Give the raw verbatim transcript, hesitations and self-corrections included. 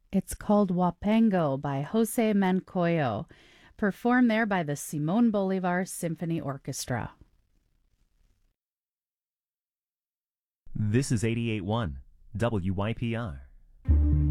It's called Wapango by Jose Mancoyo, performed there by the Simon Bolivar Symphony Orchestra. This is eighty-eight point one W Y P R.